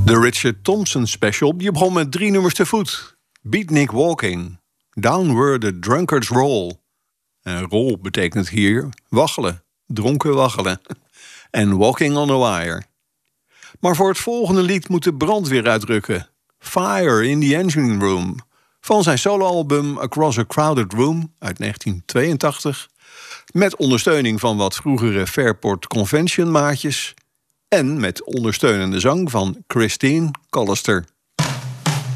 De Richard Thompson special die begon met 3 nummers te voet. Beatnik Walking, Downward the Drunkard's Roll. En roll betekent hier waggelen, dronken waggelen. En Walking on a Wire. Maar voor het volgende lied moet de brandweer uitrukken. Fire in the Engine Room. Van zijn soloalbum Across a Crowded Room uit 1982. Met ondersteuning van wat vroegere Fairport Convention maatjes. En met ondersteunende zang van Christine Collister.